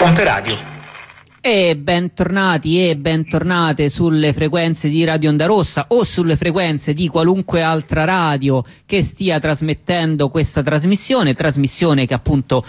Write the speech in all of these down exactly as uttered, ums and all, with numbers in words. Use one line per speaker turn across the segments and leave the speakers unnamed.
Ponte Radio.
E bentornati e bentornate sulle frequenze di Radio Onda Rossa o sulle frequenze di qualunque altra radio che stia trasmettendo questa trasmissione, trasmissione che appunto,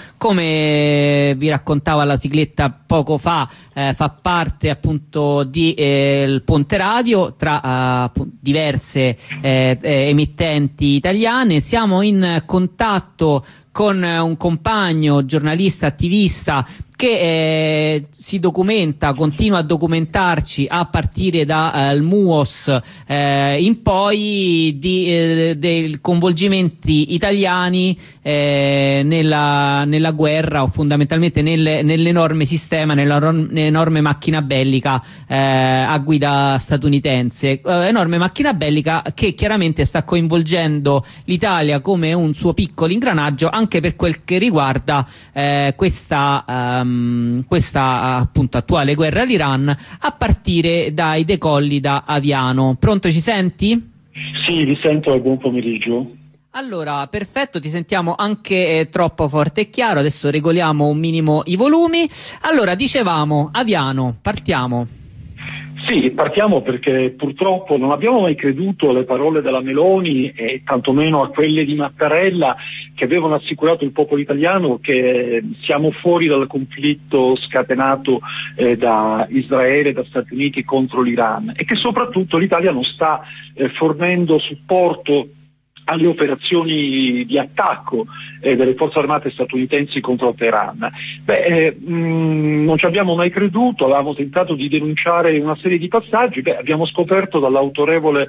come vi raccontava la sigletta poco fa, eh, fa parte appunto di eh, il Ponte Radio tra eh, diverse eh, eh, emittenti italiane. Siamo in contatto con un compagno, giornalista, attivista che eh, si documenta, continua a documentarci a partire dal eh, M U O S eh, in poi di, eh, dei coinvolgimenti italiani eh, nella, nella guerra o fondamentalmente nel, nell'enorme sistema, nell'enorme macchina bellica eh, a guida statunitense, eh, enorme macchina bellica che chiaramente sta coinvolgendo l'Italia come un suo piccolo ingranaggio anche per quel che riguarda eh, questa um, questa appunto attuale guerra all'Iran, a partire dai decolli da Aviano. Pronto, ci senti?
Sì, vi sento, e buon pomeriggio.
Allora, perfetto, ti sentiamo anche eh, troppo forte e chiaro. Adesso regoliamo un minimo i volumi. Allora, dicevamo Aviano, partiamo.
Sì, partiamo perché purtroppo non abbiamo mai creduto alle parole della Meloni e tantomeno a quelle di Mattarella, che avevano assicurato il popolo italiano che siamo fuori dal conflitto scatenato eh, da Israele e da Stati Uniti contro l'Iran e che soprattutto l'Italia non sta eh, fornendo supporto alle operazioni di attacco eh, delle forze armate statunitensi contro Teheran. Beh, eh, mh, non ci abbiamo mai creduto, avevamo tentato di denunciare una serie di passaggi. Beh, abbiamo scoperto dall'autorevole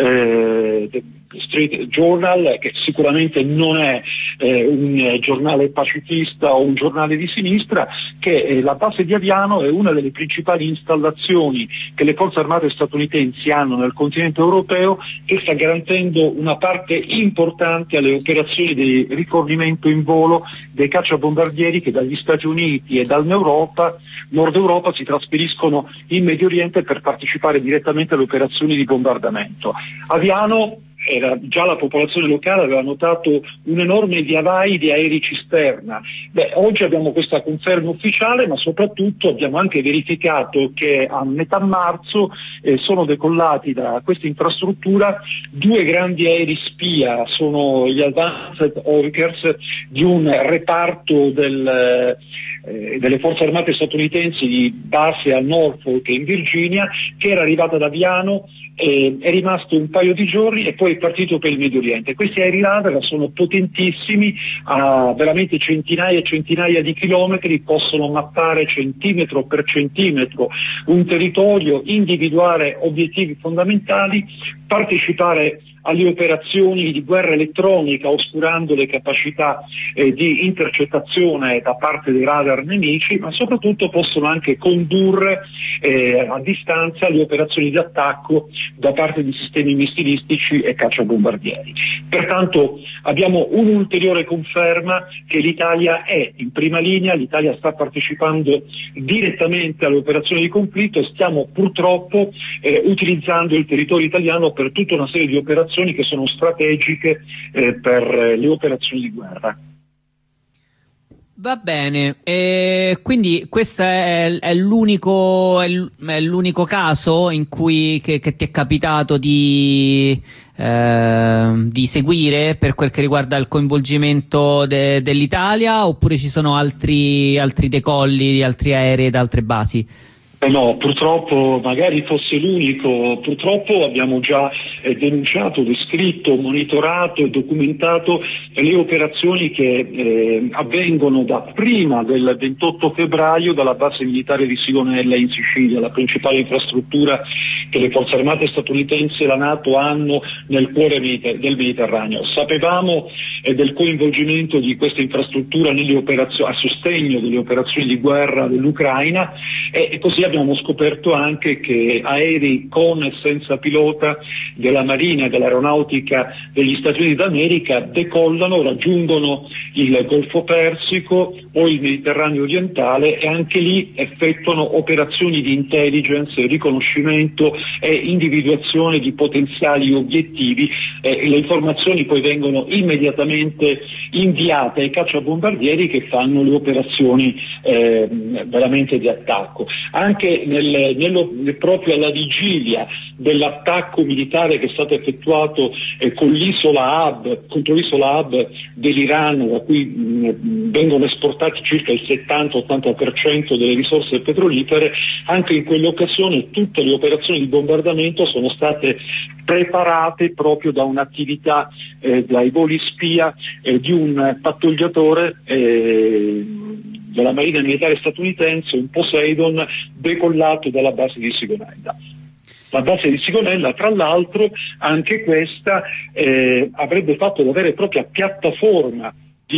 eh, Street Journal, che sicuramente non è eh, un giornale pacifista o un giornale di sinistra, che eh, la base di Aviano è una delle principali installazioni che le forze armate statunitensi hanno nel continente europeo, che sta garantendo una parte importante alle operazioni di rifornimento in volo dei cacciabombardieri che dagli Stati Uniti e dall'Europa, Nord Europa, si trasferiscono in Medio Oriente per partecipare direttamente alle operazioni di bombardamento. Aviano, era già la popolazione locale aveva notato un enorme viavai di aerei cisterna. Beh, oggi abbiamo questa conferma ufficiale, ma soprattutto abbiamo anche verificato che a metà marzo eh, sono decollati da questa infrastruttura due grandi aerei spia, sono gli Advanced Hawkers di un reparto del eh, delle forze armate statunitensi di base a Norfolk in Virginia, che era arrivata ad Aviano, eh, è rimasto un paio di giorni e poi è partito per il Medio Oriente. Questi aerei radar sono potentissimi, a veramente centinaia e centinaia di chilometri, possono mappare centimetro per centimetro un territorio, individuare obiettivi fondamentali, partecipare alle operazioni di guerra elettronica oscurando le capacità eh, di intercettazione da parte dei radar nemici, ma soprattutto possono anche condurre eh, a distanza le operazioni di attacco da parte di sistemi missilistici e cacciabombardieri. Pertanto abbiamo un'ulteriore conferma che l'Italia è in prima linea, l'Italia sta partecipando direttamente alle operazioni di conflitto e stiamo purtroppo eh, utilizzando il territorio italiano per tutta una serie di operazioni che sono strategiche eh, per le operazioni di guerra.
Va bene, e quindi questo è, è l'unico è l'unico caso in cui che, che ti è capitato di, eh, di seguire per quel che riguarda il coinvolgimento de, dell'Italia, oppure ci sono altri, altri decolli di altri aerei da altre basi?
Eh no, purtroppo, magari fosse l'unico, purtroppo abbiamo già eh, denunciato, descritto, monitorato e documentato le operazioni che eh, avvengono da prima del ventotto febbraio dalla base militare di Sigonella in Sicilia, la principale infrastruttura che le forze armate statunitensi e la NATO hanno nel cuore del Mediterraneo. Sapevamo eh, del coinvolgimento di questa infrastruttura nelle operazioni, a sostegno delle operazioni di guerra dell'Ucraina e, e così abbiamo scoperto anche che aerei con e senza pilota della Marina e dell'Aeronautica degli Stati Uniti d'America decollano, raggiungono il Golfo Persico o il Mediterraneo orientale e anche lì effettuano operazioni di intelligence, riconoscimento e individuazione di potenziali obiettivi. Eh, le informazioni poi vengono immediatamente inviate ai cacciabombardieri che fanno le operazioni eh, veramente di attacco. Anche nel, nello, proprio alla vigilia dell'attacco militare che è stato effettuato eh, con l'isola Hub, contro l'isola Hub dell'Iran, da cui mh, vengono esportati circa il settanta ottanta per cento delle risorse petrolifere, anche in quell'occasione tutte le operazioni di bombardamento sono state preparate proprio da un'attività eh, dai voli spia eh, di un pattugliatore eh, della Marina Militare statunitense, un Poseidon, decollato dalla base di Sigonella. La base di Sigonella, tra l'altro, anche questa eh, avrebbe fatto la vera e propria piattaforma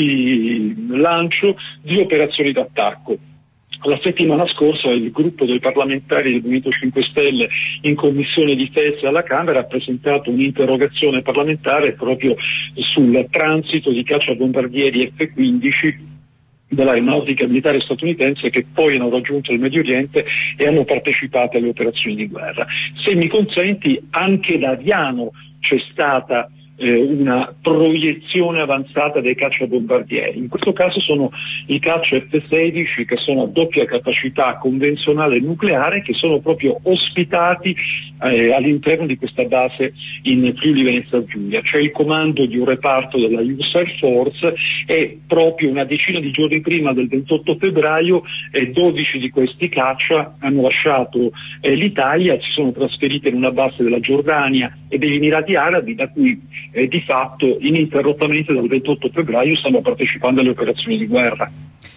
di lancio di operazioni d'attacco. La settimana scorsa il gruppo dei parlamentari del Movimento cinque Stelle in Commissione Difesa alla Camera ha presentato un'interrogazione parlamentare proprio sul transito di cacciabombardieri F quindici dell'aeronautica militare statunitense che poi hanno raggiunto il Medio Oriente e hanno partecipato alle operazioni di guerra. Se mi consenti, anche da Aviano c'è stata eh, una proiezione avanzata dei cacciabombardieri. In questo caso sono i caccia F sedici, che sono a doppia capacità convenzionale e nucleare, che sono proprio ospitati eh, all'interno di questa base in Friuli Venezia Giulia. C'è il comando di un reparto della U S Air Force e proprio una decina di giorni prima del ventotto febbraio eh, dodici di questi caccia hanno lasciato eh, l'Italia, si sono trasferiti in una base della Giordania e degli Emirati Arabi, da cui eh, di fatto ininterrottamente dal ventotto febbraio stanno partecipando alle operazioni di guerra.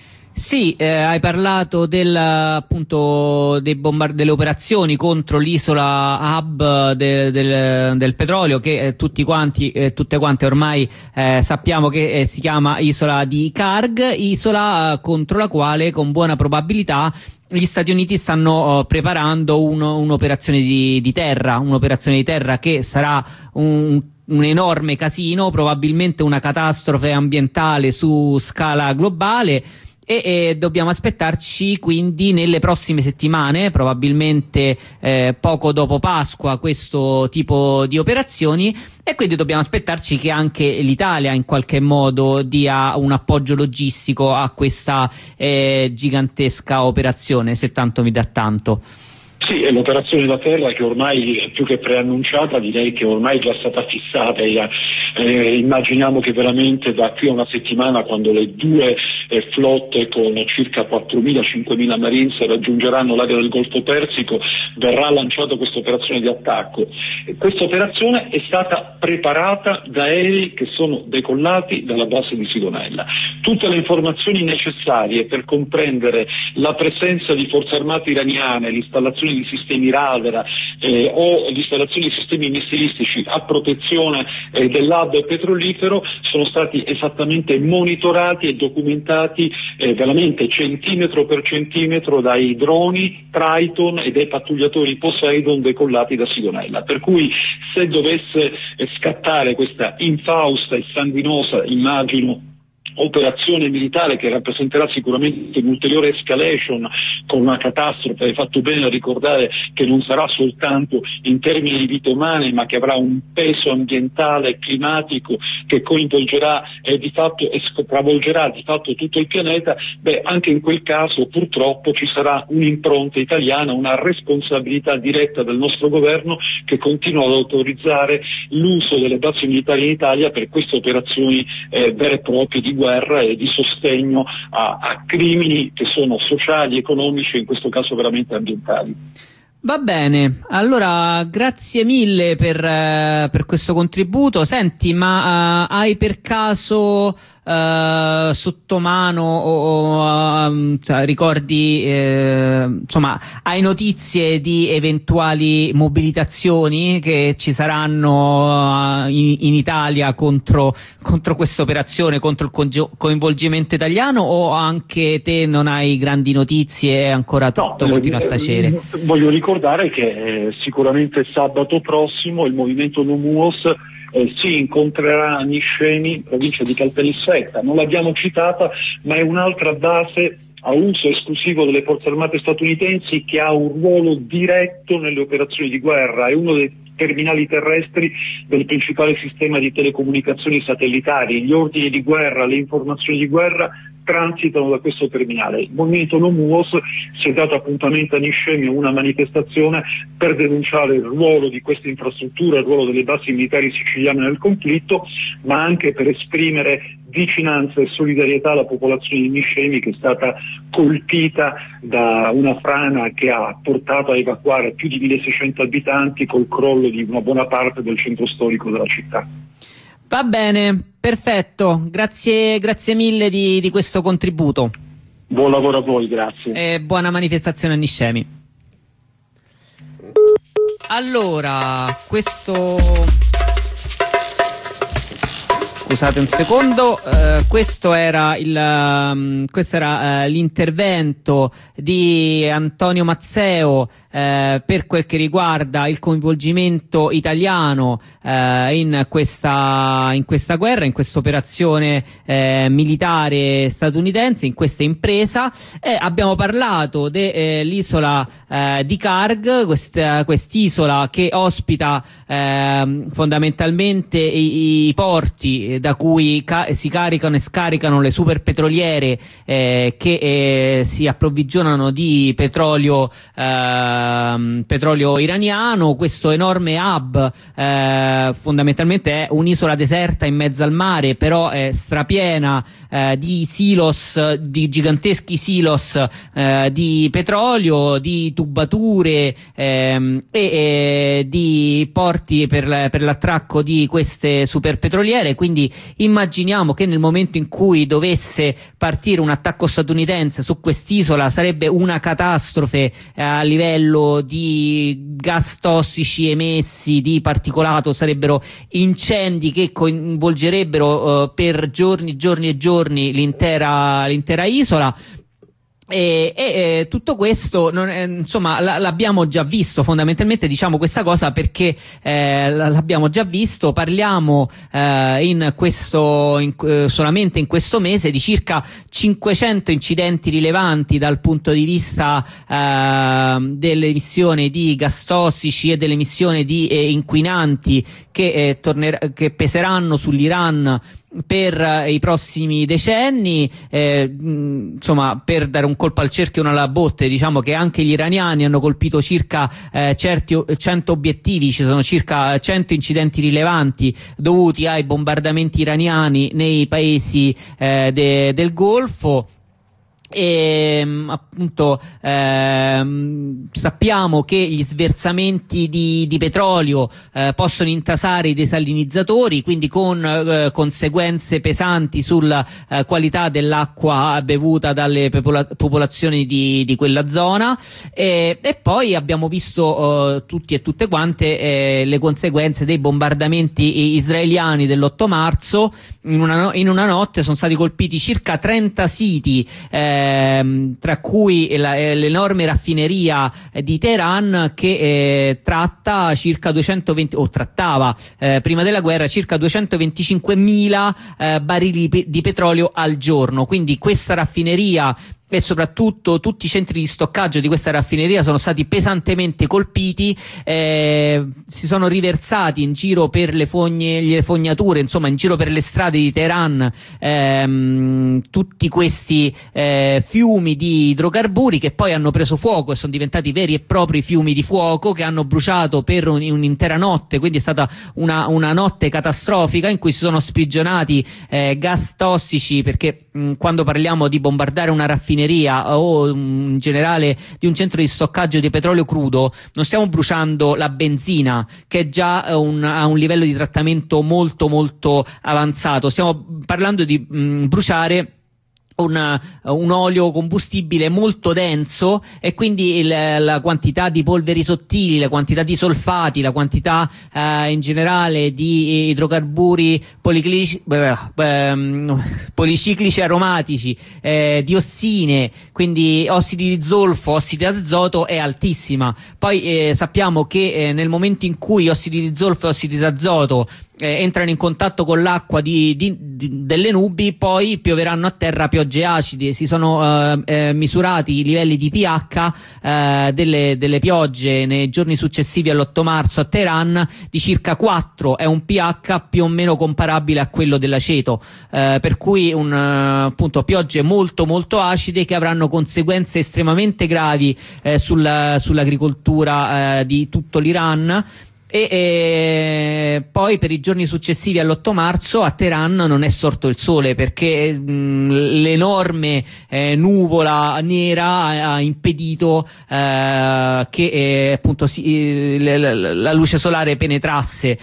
Sì, eh, hai parlato del, appunto dei bombard- delle operazioni contro l'isola hub de- del, del petrolio che eh, tutti quanti, eh, tutte quante ormai eh, sappiamo che eh, si chiama isola di Karg, isola eh, contro la quale con buona probabilità gli Stati Uniti stanno uh, preparando uno, un'operazione di, di terra, un'operazione di terra che sarà un, un enorme casino, probabilmente una catastrofe ambientale su scala globale. E, e dobbiamo aspettarci quindi nelle prossime settimane, probabilmente eh, poco dopo Pasqua, questo tipo di operazioni, e quindi dobbiamo aspettarci che anche l'Italia in qualche modo dia un appoggio logistico a questa eh, gigantesca operazione, se tanto mi dà tanto.
Sì, è l'operazione da terra che ormai è più che preannunciata, direi che ormai è già stata fissata. Eh, immaginiamo che veramente da qui a una settimana, quando le due eh, flotte con circa quattromila cinquemila Marines raggiungeranno l'area del Golfo Persico, verrà lanciata questa operazione di attacco. Questa operazione è stata preparata da aerei che sono decollati dalla base di Sigonella. Tutte le informazioni necessarie per comprendere la presenza di forze armate iraniane, l'installazione di sistemi radar eh, o l'installazione di sistemi missilistici a protezione eh, dell'hub petrolifero sono stati esattamente monitorati e documentati eh, veramente centimetro per centimetro dai droni Triton e dai pattugliatori Poseidon decollati da Sigonella. Per cui se dovesse eh, scattare questa infausta e sanguinosa, immagino, operazione militare che rappresenterà sicuramente un'ulteriore escalation con una catastrofe, hai fatto bene a ricordare che non sarà soltanto in termini di vite umane, ma che avrà un peso ambientale e climatico che coinvolgerà e di fatto e travolgerà di fatto tutto il pianeta. Beh, anche in quel caso purtroppo ci sarà un'impronta italiana, una responsabilità diretta del nostro governo che continua ad autorizzare l'uso delle basi militari in Italia per queste operazioni eh, vere e proprie di guerra e di sostegno a, a crimini che sono sociali, economici e in questo caso veramente ambientali.
Va bene, allora grazie mille per, eh, per questo contributo. Senti, ma uh, hai per caso eh, sotto mano o, o um, cioè, ricordi, eh, insomma, hai notizie di eventuali mobilitazioni che ci saranno uh, in, in Italia contro, contro questa operazione, contro il coinvolgimento italiano, o anche te non hai grandi notizie e ancora tutto no, continua a tacere?
Voglio ricordare che eh, sicuramente sabato prossimo il movimento Numuos Eh, si incontrerà a Niscemi, provincia di Caltanissetta. Non l'abbiamo citata, ma è un'altra base a uso esclusivo delle forze armate statunitensi che ha un ruolo diretto nelle operazioni di guerra, è uno dei terminali terrestri del principale sistema di telecomunicazioni satellitari. Gli ordini di guerra, le informazioni di guerra transitano da questo terminale. Il movimento Numuos si è dato appuntamento a Niscemi, una manifestazione per denunciare il ruolo di questa infrastruttura, il ruolo delle basi militari siciliane nel conflitto, ma anche per esprimere vicinanza e solidarietà alla popolazione di Niscemi, che è stata colpita da una frana che ha portato a evacuare più di milleseicento abitanti col crollo di una buona parte del centro storico della città.
Va bene, perfetto, grazie, grazie mille di, di questo contributo.
Buon lavoro a voi, grazie.
E buona manifestazione a Niscemi. Allora, questo... Scusate un secondo, uh, questo era il um, questo era uh, l'intervento di Antonio Mazzeo uh, per quel che riguarda il coinvolgimento italiano uh, in questa in questa guerra, in questa operazione uh, militare statunitense, in questa impresa. E abbiamo parlato dell'isola uh, di Karg, questa quest'isola che ospita uh, fondamentalmente i, i porti da cui ca si caricano e scaricano le super petroliere eh, che eh, si approvvigionano di petrolio eh, petrolio iraniano. Questo enorme hub eh, fondamentalmente è un'isola deserta in mezzo al mare, però è strapiena eh, di silos, di giganteschi silos eh, di petrolio, di tubature ehm, e, e di porti per, per l'attracco di queste super petroliere. Quindi immaginiamo che nel momento in cui dovesse partire un attacco statunitense su quest'isola sarebbe una catastrofe eh, a livello di gas tossici emessi, di particolato, sarebbero incendi che coinvolgerebbero eh, per giorni, giorni e giorni l'intera l'intera isola. E, e, e tutto questo non è, insomma l'abbiamo già visto, fondamentalmente diciamo questa cosa perché eh, l'abbiamo già visto. Parliamo eh, in questo in, eh, solamente in questo mese di circa cinquecento incidenti rilevanti dal punto di vista eh, dell'emissione di gas tossici e dell'emissione di eh, inquinanti che, eh, torner- che peseranno sull'Iran per uh, i prossimi decenni. Eh, mh, insomma, per dare un colpo al cerchio e una alla botte, diciamo che anche gli iraniani hanno colpito circa eh, certi, cento obiettivi, ci sono circa cento incidenti rilevanti dovuti ai bombardamenti iraniani nei paesi eh, de, del Golfo. E appunto ehm, sappiamo che gli sversamenti di, di petrolio eh, possono intasare i desalinizzatori, quindi con eh, conseguenze pesanti sulla eh, qualità dell'acqua bevuta dalle popola popolazioni di, di quella zona. E, e poi abbiamo visto eh, tutti e tutte quante eh, le conseguenze dei bombardamenti israeliani dell'otto marzo. In una, no in una notte sono stati colpiti circa trenta siti, eh, tra cui l'enorme raffineria di Teheran che eh, tratta circa duecentoventi o trattava eh, prima della guerra circa duecentoventicinquemila eh, barili di petrolio al giorno. Quindi questa raffineria e soprattutto tutti i centri di stoccaggio di questa raffineria sono stati pesantemente colpiti, eh, si sono riversati in giro per le fogne, le fognature, insomma in giro per le strade di Teheran ehm, tutti questi eh, fiumi di idrocarburi che poi hanno preso fuoco e sono diventati veri e propri fiumi di fuoco che hanno bruciato per un'intera notte. Quindi è stata una, una notte catastrofica in cui si sono sprigionati eh, gas tossici, perché mh, quando parliamo di bombardare una raffineria raffineria o in generale di un centro di stoccaggio di petrolio crudo, non stiamo bruciando la benzina, che è già un, a un livello di trattamento molto molto avanzato. Stiamo parlando di mh, bruciare Un, un olio combustibile molto denso, e quindi il, la quantità di polveri sottili, la quantità di solfati, la quantità eh, in generale di idrocarburi policlici, eh, policiclici aromatici, eh, diossine, quindi ossidi di zolfo, ossidi d'azoto è altissima. Poi eh, sappiamo che eh, nel momento in cui ossidi di zolfo e ossidi d'azoto Eh, entrano in contatto con l'acqua di, di, di, delle nubi, poi pioveranno a terra piogge acidi. Si sono eh, eh, misurati i livelli di pH eh, delle, delle piogge nei giorni successivi all'otto marzo a Teheran di circa quattro, è un pH più o meno comparabile a quello dell'aceto, eh, per cui un, uh, appunto piogge molto molto acide che avranno conseguenze estremamente gravi eh, sul, sull'agricoltura eh, di tutto l'Iran. E, e poi per i giorni successivi all'otto marzo a Teheran non è sorto il sole, perché mh, l'enorme eh, nuvola nera ha, ha impedito eh, che eh, appunto si, la, la, la luce solare penetrasse.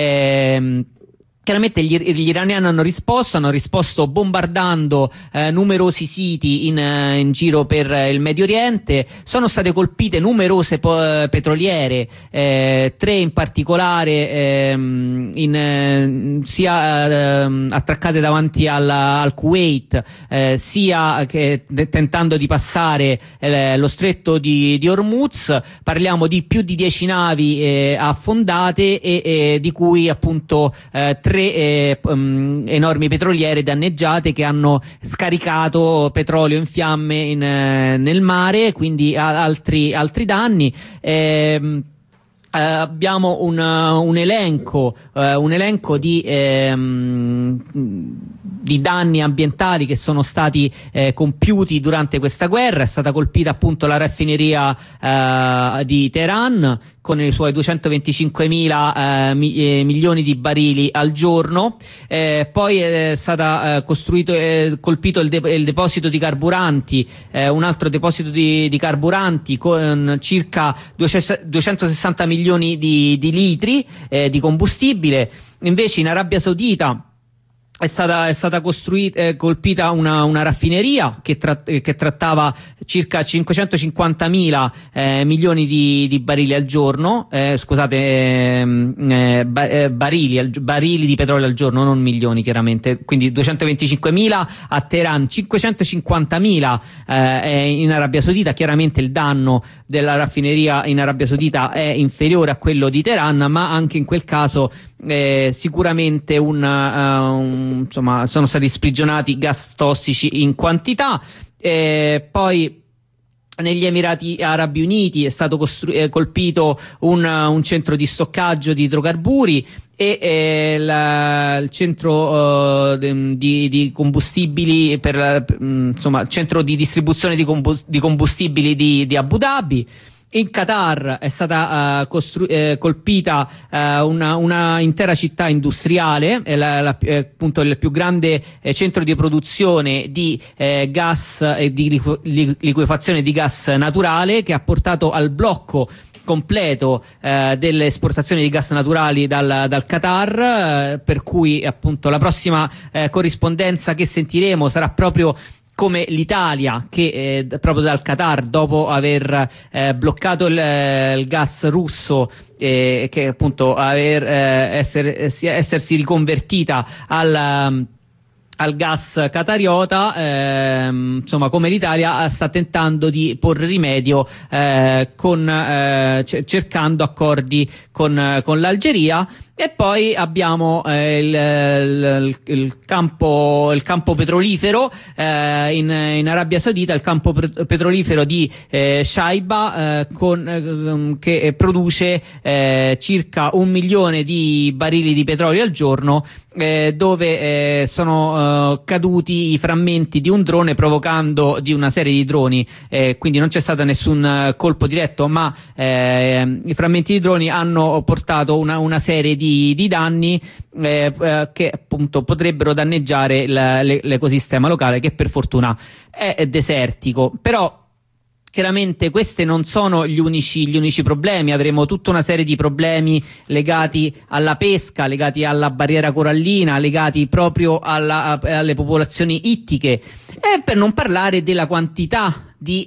Eh, Chiaramente gli, gli iraniani hanno risposto, hanno risposto bombardando eh, numerosi siti in, eh, in giro per eh, il Medio Oriente. Sono state colpite numerose po- petroliere, eh, tre in particolare ehm, in, eh, sia eh, attraccate davanti alla, al Kuwait, eh, sia che de- tentando di passare eh, lo stretto di, di Hormuz. Parliamo di più di dieci navi eh, affondate e, e di cui appunto eh, tre Eh, um, enormi petroliere danneggiate, che hanno scaricato petrolio in fiamme in, eh, nel mare, quindi a, altri, altri danni. Eh, Uh, abbiamo un, uh, un elenco uh, un elenco di, ehm, di danni ambientali che sono stati eh, compiuti durante questa guerra. È stata colpita appunto la raffineria uh, di Teheran con i suoi duecentoventicinquemila eh, mi, eh, milioni di barili al giorno. Eh, poi è stata eh, costruito eh, colpito il, de- il deposito di carburanti, eh, un altro deposito di, di carburanti con circa duecentosessanta milioni di, di litri eh, di combustibile. Invece in Arabia Saudita è stata, è stata costruita, eh, colpita una, una raffineria che, tra, eh, che trattava circa cinquecentocinquantamila eh, milioni di, di barili al giorno, eh, scusate, eh, eh, ba, eh, barili, al, barili di petrolio al giorno, non milioni chiaramente, quindi duecentoventicinquemila a Teheran, cinquecentocinquantamila eh, in Arabia Saudita. Chiaramente il danno della raffineria in Arabia Saudita è inferiore a quello di Teheran, ma anche in quel caso Eh, sicuramente un, uh, un, insomma, sono stati sprigionati gas tossici in quantità. Eh, poi negli Emirati Arabi Uniti è stato costru- eh, colpito un, un centro di stoccaggio di idrocarburi e eh, la, il centro uh, di, di combustibili per, per insomma, centro di distribuzione di, combust- di combustibili di, di Abu Dhabi. In Qatar è stata uh, costru- eh, colpita uh, una, una intera città industriale, è la, la, eh, appunto il più grande eh, centro di produzione di eh, gas e di liqu- li- liquefazione di gas naturale, che ha portato al blocco completo eh, delle esportazioni di gas naturali dal, dal Qatar, eh, per cui appunto la prossima eh, corrispondenza che sentiremo sarà proprio come l'Italia, che eh, proprio dal Qatar, dopo aver eh, bloccato il, eh, il gas russo, eh, che appunto aver, eh, essere, essersi riconvertita al al gas qatariota, ehm, insomma, come l'Italia sta tentando di porre rimedio eh, con, eh, c- cercando accordi con, con l'Algeria. E poi abbiamo eh, il, il, il, campo, il campo petrolifero eh, in, in Arabia Saudita, il campo petrolifero di eh, Shaiba, eh, con, eh, che produce eh, circa un milione di barili di petrolio al giorno, eh, dove eh, sono eh, caduti i frammenti di un drone provocando di una serie di droni, eh, quindi non c'è stato nessun uh, colpo diretto, ma eh, i frammenti di droni hanno portato una, una serie di, di danni eh, eh, che appunto potrebbero danneggiare l'ecosistema locale, che per fortuna è, è desertico. Però chiaramente questi non sono gli unici, gli unici problemi, avremo tutta una serie di problemi legati alla pesca, legati alla barriera corallina, legati proprio alla, alle popolazioni ittiche, e per non parlare della quantità di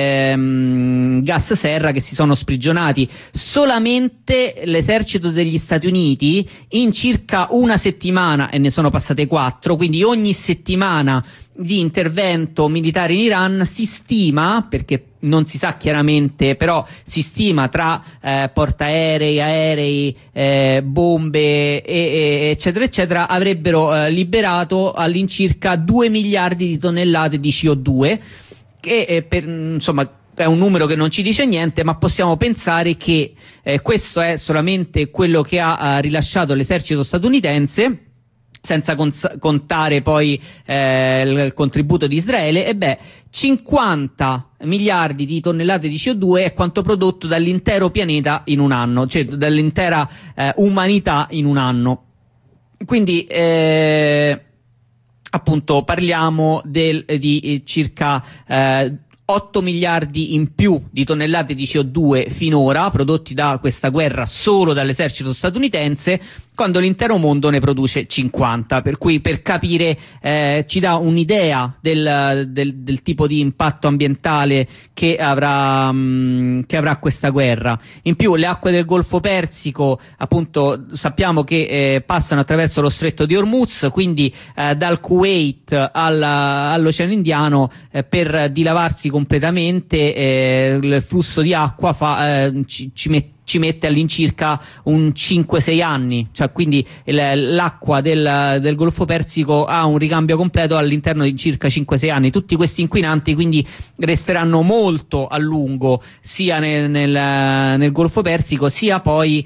ehm, gas serra che si sono sprigionati. Solamente l'esercito degli Stati Uniti in circa una settimana, e ne sono passate quattro, quindi ogni settimana di intervento militare in Iran, si stima, perché non si sa chiaramente, però si stima tra eh, portaerei, aerei, eh, bombe e, e, eccetera eccetera, avrebbero eh, liberato all'incirca due miliardi di tonnellate di C O due, che eh, per, insomma è un numero che non ci dice niente, ma possiamo pensare che eh, questo è solamente quello che ha eh, rilasciato l'esercito statunitense, senza contare poi eh, il contributo di Israele. E beh, cinquanta miliardi di tonnellate di C O due è quanto prodotto dall'intero pianeta in un anno, cioè dall'intera eh, umanità in un anno. Quindi eh, appunto parliamo del, di circa eh, otto miliardi in più di tonnellate di C O due finora prodotti da questa guerra solo dall'esercito statunitense, quando l'intero mondo ne produce cinquanta, per cui per capire eh, ci dà un'idea del, del, del tipo di impatto ambientale che avrà, mh, che avrà questa guerra. In più le acque del Golfo Persico, appunto, sappiamo che eh, passano attraverso lo stretto di Hormuz, quindi eh, dal Kuwait alla, all'Oceano Indiano, eh, per dilavarsi completamente eh, il flusso di acqua fa, eh, ci, ci mette ci mette all'incirca un cinque sei anni, cioè quindi l'acqua del, del Golfo Persico ha un ricambio completo all'interno di circa cinque sei anni. Tutti questi inquinanti quindi resteranno molto a lungo sia nel, nel, nel Golfo Persico, sia poi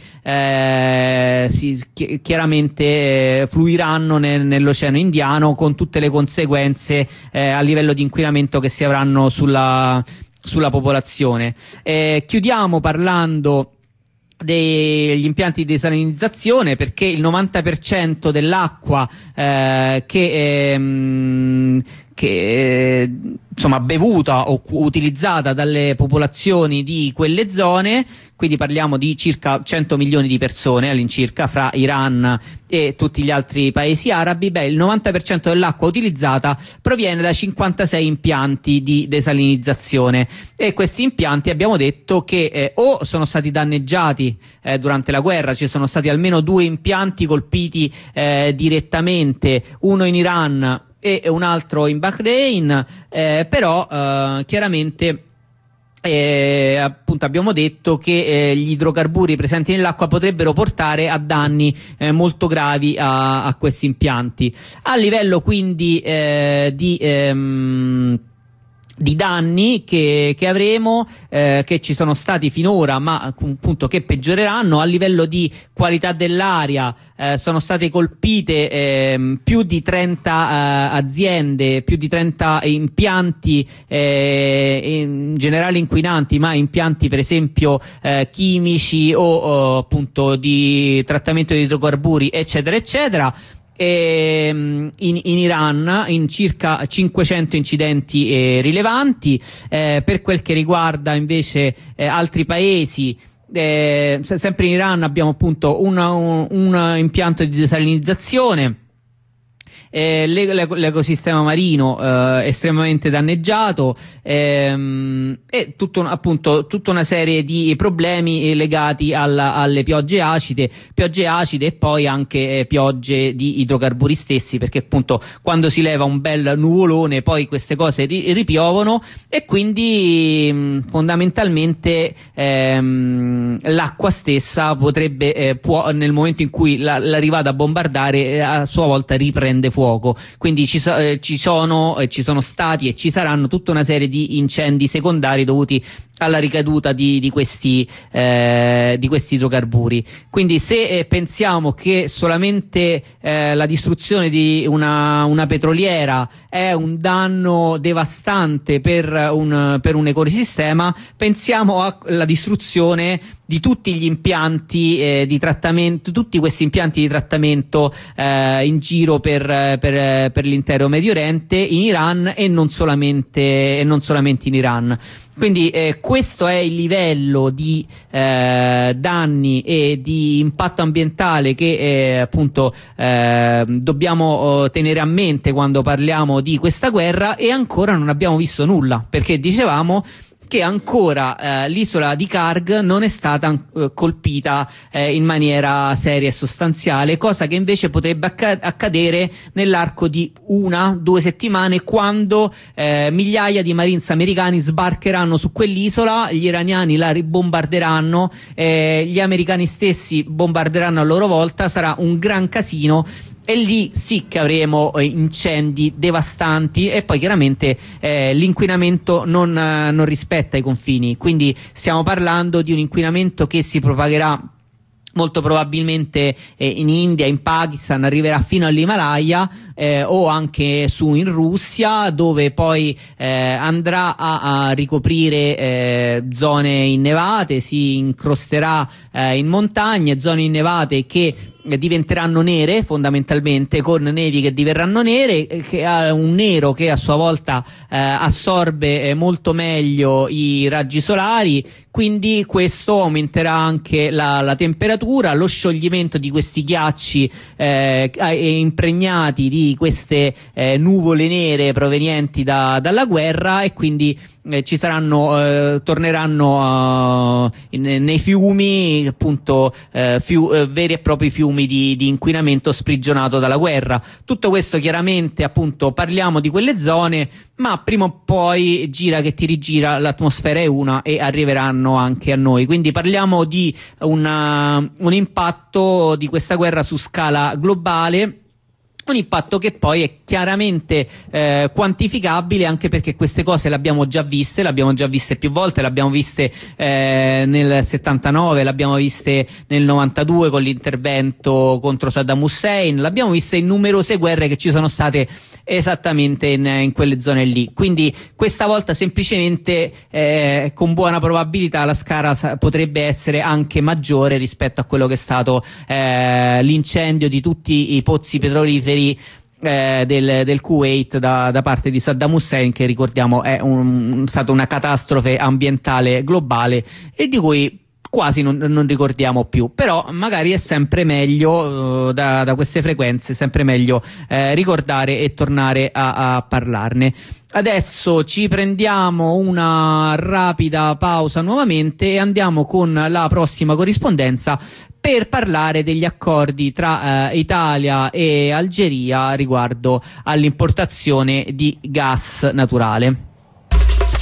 eh, si, chi, chiaramente eh, fluiranno nel, nell'Oceano Indiano, con tutte le conseguenze eh, a livello di inquinamento che si avranno sulla, sulla popolazione. Eh, chiudiamo parlando degli impianti di desalinizzazione, perché il novanta per cento dell'acqua eh, che, ehm, che eh, insomma bevuta o utilizzata dalle popolazioni di quelle zone, quindi parliamo di circa cento milioni di persone all'incirca fra Iran e tutti gli altri paesi arabi, beh, il novanta per cento dell'acqua utilizzata proviene da cinquantasei impianti di desalinizzazione, e questi impianti abbiamo detto che eh, o sono stati danneggiati eh, durante la guerra, ci sono stati almeno due impianti colpiti eh, direttamente, uno in Iran e un altro in Bahrain, eh, però eh, chiaramente Eh, appunto abbiamo detto che eh, gli idrocarburi presenti nell'acqua potrebbero portare a danni eh, molto gravi a, a questi impianti. A livello quindi eh, di ehm, di danni che, che avremo, eh, che ci sono stati finora, ma appunto che peggioreranno. A livello di qualità dell'aria eh, sono state colpite eh, più di trenta eh, aziende, più di trenta impianti eh, in generale inquinanti, ma impianti per esempio eh, chimici o, o appunto di trattamento di idrocarburi, eccetera eccetera. E, in, in Iran in circa cinquecento incidenti eh, rilevanti. Eh, per quel che riguarda invece eh, altri paesi, eh, sempre in Iran abbiamo appunto una, un, un impianto di desalinizzazione, eh, l'ecosistema marino eh, estremamente danneggiato, ehm, e tutto, appunto tutta una serie di problemi legati alla, alle piogge acide, piogge acide e poi anche eh, piogge di idrocarburi stessi, perché appunto quando si leva un bel nuvolone poi queste cose ri ripiovono, e quindi mh, fondamentalmente ehm, l'acqua stessa potrebbe eh, può, nel momento in cui la, la arrivata a bombardare eh, a sua volta riprende fuoco fuoco. Quindi ci, so, eh, ci sono eh, ci sono stati e ci saranno tutta una serie di incendi secondari dovuti alla ricaduta di, di questi eh, di questi idrocarburi. Quindi se eh, pensiamo che solamente eh, la distruzione di una, una petroliera è un danno devastante per un, per un ecosistema, pensiamo alla distruzione di tutti gli impianti eh, di trattamento, tutti questi impianti di trattamento eh, in giro per, per, per l'intero Medio Oriente, in Iran e non solamente, e non solamente in Iran. Quindi eh, questo è il livello di eh, danni e di impatto ambientale che eh, appunto eh, dobbiamo oh, tenere a mente quando parliamo di questa guerra, e ancora non abbiamo visto nulla, perché dicevamo che ancora eh, l'isola di Karg non è stata eh, colpita eh, in maniera seria e sostanziale, cosa che invece potrebbe acc- accadere nell'arco di una, due settimane, quando eh, migliaia di Marines americani sbarcheranno su quell'isola, gli iraniani la ribombarderanno, eh, gli americani stessi bombarderanno a loro volta, sarà un gran casino. E lì sì che avremo eh, incendi devastanti, e poi chiaramente eh, l'inquinamento non, eh, non rispetta i confini, quindi stiamo parlando di un inquinamento che si propagherà molto probabilmente eh, in India, in Pakistan, arriverà fino all'Himalaya eh, o anche su in Russia, dove poi eh, andrà a, a ricoprire eh, zone innevate, si incrosterà eh, in montagne, zone innevate che diventeranno nere fondamentalmente, con nevi che diverranno nere, che ha un nero che a sua volta eh, assorbe eh, molto meglio i raggi solari, quindi questo aumenterà anche la, la temperatura, lo scioglimento di questi ghiacci eh, impregnati di queste eh, nuvole nere provenienti da, dalla guerra, e quindi eh, ci saranno eh, torneranno uh, in, nei fiumi appunto eh, fiu, eh, veri e propri fiumi di, di inquinamento sprigionato dalla guerra. Tutto questo chiaramente, appunto, parliamo di quelle zone, ma prima o poi, gira che ti rigira, l'atmosfera è una e arriveranno anche a noi. Quindi parliamo di una, un impatto di questa guerra su scala globale, un impatto che poi è chiaramente eh, quantificabile, anche perché queste cose le abbiamo già viste, le abbiamo già viste più volte, le abbiamo viste eh, nel settantanove, le abbiamo viste nel novantadue con l'intervento contro Saddam Hussein, le abbiamo viste in numerose guerre che ci sono state esattamente in, in quelle zone lì. Quindi questa volta semplicemente eh, con buona probabilità la scala potrebbe essere anche maggiore rispetto a quello che è stato eh, l'incendio di tutti i pozzi petroliferi Eh, del, del Kuwait da, da parte di Saddam Hussein, che ricordiamo è un, stata una catastrofe ambientale globale e di cui quasi non, non ricordiamo più. Però magari è sempre meglio uh, da, da queste frequenze, è sempre meglio eh, ricordare e tornare a, a parlarne. Adesso ci prendiamo una rapida pausa nuovamente e andiamo con la prossima corrispondenza per parlare degli accordi tra eh, Italia e Algeria riguardo all'importazione di gas naturale.